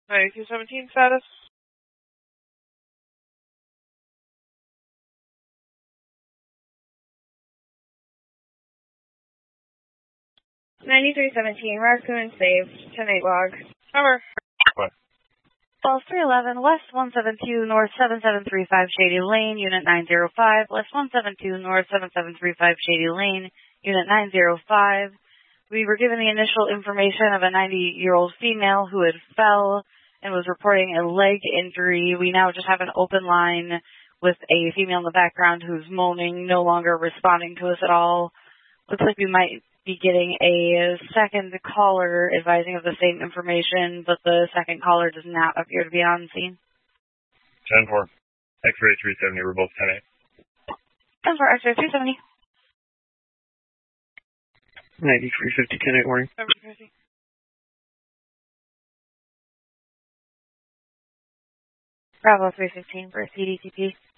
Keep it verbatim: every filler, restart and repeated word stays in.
ninety-two seventeen status. ninety-three seventeen, Raccoon saved, ten eight log. Cover. What? Falls three eleven, West one seven two, North seven seven three five Shady Lane, Unit nine zero five, West one seven two, North seven seven three five Shady Lane, Unit nine zero five. We were given the initial information of a ninety-year-old female who had fell and was reporting a leg injury. We now just have an open line with a female in the background who's moaning, no longer responding to us at all. Looks like we might be getting a second caller advising of the same information, but the second caller does not appear to be on scene. ten four. X-ray three seventy, we're both ten eight. ten four, X-ray three seventy. ninety-three fifty, ten eight, warning. Bravo three fifteen for C D T P.